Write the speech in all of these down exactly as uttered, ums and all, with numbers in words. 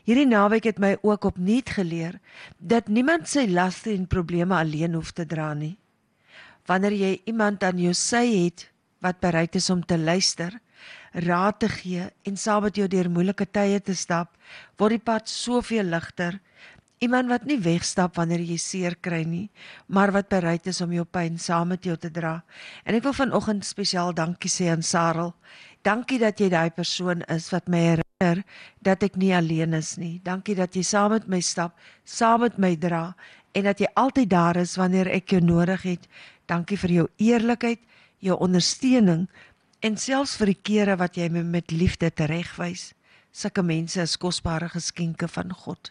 Hierdie naweek het my ook opnuut geleer dat niemand sy laste en probleme alleen hoef te dra nie. Wanneer jy iemand aan jou sy het wat bereid is om te luister, raad te gee en saam met jou deur moeilike tye te stap, word die pad soveel ligter. Iemand wat nie wegstap wanneer jy seer kry nie, maar wat bereid is om jou pyn saam met jou te dra. En ek wil vanoggend spesiaal dankie sê aan Sarel. Dankie dat jy daai persoon is wat my herinner dat ek nie alleen is nie. Dankie dat jy saam met my stap, saam met my dra en dat jy altyd daar is wanneer ek jou nodig het. Dankie vir jou eerlikheid, jou ondersteuning en selfs vir die kere wat jy my met liefde teregwys. Sulke mense is kosbare geskenke van God.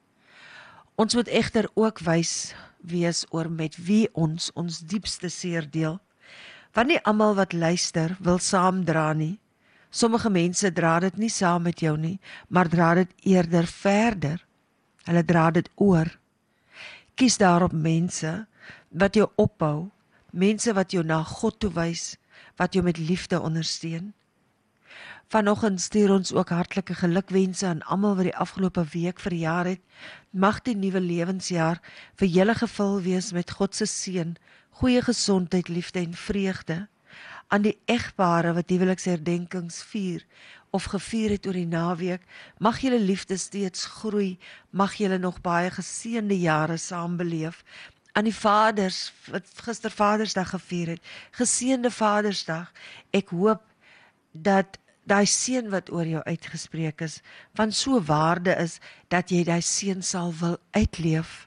Ons moet egter ook wys wees oor met wie ons ons diepste seer deel. Want nie almal wat luister wil saamdra nie. Sommige mense dra dit nie saam met jou nie, maar dra dit eerder verder. Hulle dra dit oor. Kies daarop mense wat jou opbou, mense wat jou na God toe wys, wat jou met liefde ondersteun. Vanoggend stuur ons ook hartlike gelukwense aan almal wat die afgelope week verjaar het. Mag die nuwe lewensjaar vir julle gevul wees met God se seën, goeie gesondheid, liefde en vreugde. Aan die egpare wat huweliksherdenkings vier of gevier het oor die naweek, mag julle liefde steeds groei, mag julle nog baie geseënde jare saam beleef. Aan die vaders wat gister Vadersdag gevier het, geseënde Vadersdag. Ek hoop dat daai seën wat oor jou uitgespreek is, van so waarde is, dat jy daai seën sal wil uitleef.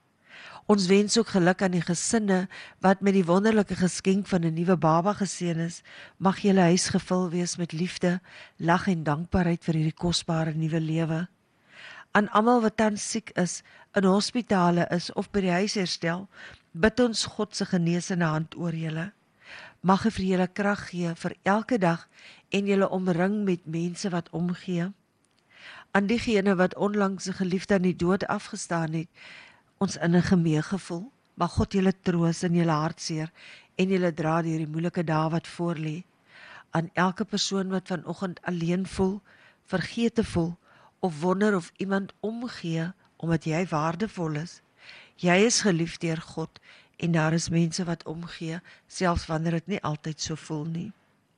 Ons wens ook geluk aan die gesinne, wat met die wonderlike geskenk van 'n nuwe baba geseën is. Mag julle huis gevul wees met liefde, lag en dankbaarheid vir hierdie kosbare nuwe lewe. Aan almal wat tans siek is, in hospitale is of by die huisherstel, bid ons God se genesende hand oor julle. Mag hy vir julle krag gee vir elke dag en julle omring met mense wat omgee. Aan diegene wat onlangs 'n geliefde aan die dood afgestaan het, ons innige meegevoel, mag God julle troos in julle hartseer en julle dra deur die moeilike dae wat voorlê. Aan elke persoon wat vanoggend alleen voel, vergete voel of wonder of iemand omgee omdat jy waardevol is. Jy is geliefd deur God en daar is mense wat omgee, selfs wanneer dit nie altyd so voel nie.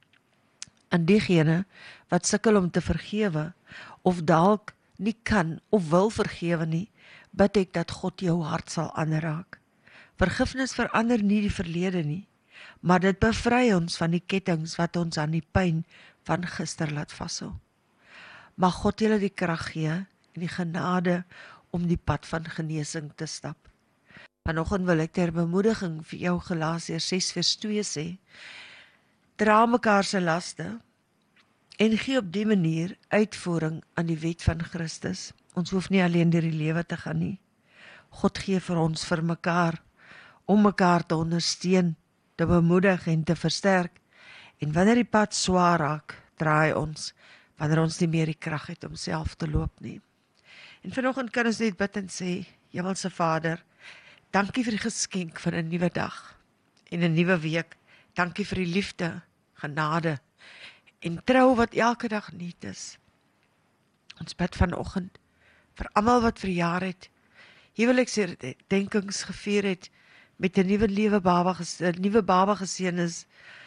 Aan diegene wat sukkel om te vergewe, of dalk nie kan of wil vergewe nie, bid ek dat God jou hart sal aanraak. Vergifnis verander nie die verlede nie, maar dit bevry ons van die kettinge wat ons aan die pyn van gister laat vashou. Mag God julle die krag gee en die genade om die pad van genesing te stap. Vanoggend wil ek ter bemoediging vir jou Galasiërs ses vers twee sê, dra mekaar se laste en gee op die manier uitvoering aan die wet van Christus. Ons hoef nie alleen deur die lewe te gaan nie. God gee vir ons vir mekaar, om mekaar te ondersteun, te bemoedig en te versterk. En wanneer die pad swaar raak, draai ons, wanneer ons nie meer die krag het om self te loop nie. En vanoggend kan ons net bid en sê, Hemelse Vader, dankie vir die geskenk van 'n nuwe dag en 'n nuwe week. Dankie vir die liefde, genade en trou wat elke dag nuut is. Ons bid vanoggend vir almal wat verjaar het, huweliksherdenkings gevier het, met 'n nuwe lewe baba, 'n nuwe baba geseën is.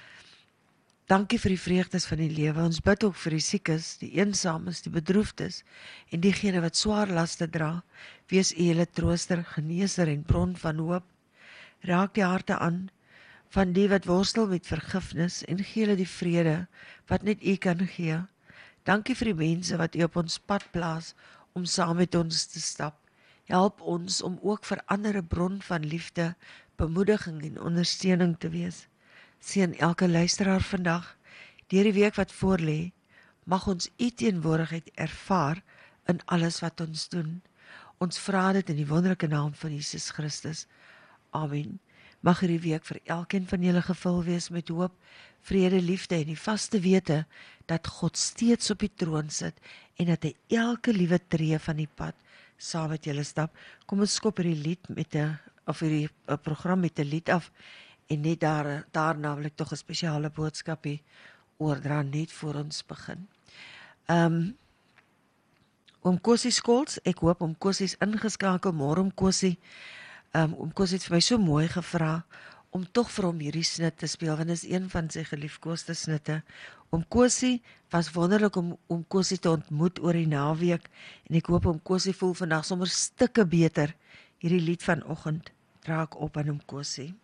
Dankie vir die vreugdes van die lewe. Ons bid ook vir die siekes, die eensaames, die bedroefdes en diegene wat swaar laste dra. Wees U hulle trooster, geneeser en bron van hoop. Raak die harte aan van die wat worstel met vergifnis en gee hulle die vrede wat net U kan gee. Dankie vir die mense wat U op ons pad plaas om saam met ons te stap. Help ons om ook vir ander 'n bron van liefde, bemoediging en ondersteuning te wees. Seën elke luisteraar vandag, deur die week wat voorlê, mag ons U teenwoordigheid ervaar in alles wat ons doen. Ons vra dit in die wonderlike naam van Jesus Christus. Amen. Mag hierdie week vir elkeen van julle gevul wees met hoop, vrede, liefde en die vaste wete dat God steeds op die troon sit en dat hy elke liewe tree van die pad saam met julle stap. Kom ons skop hierdie lied met 'n of hierdie uh, program met 'n lied af en net daar daarna wil ek tog 'n spesiale boodskap hê oordra net voor ons begin. Ehm um, Oom Kossie Skols, ek hoop Oom Kossie is ingeskakel, môre Oom Kossie. Um, Oom Kossie het vir my so mooi gevra om tog vir hom hierdie snit te speel, want dit is een van sy geliefkoeste snitte. Oom Kossie, was wonderlik om Oom Kossie te ontmoet oor die naweek, en ek hoop Oom Kossie voel vandag sommer stukke beter. Hierdie lied vanoggend dra ek op aan Oom Kossie.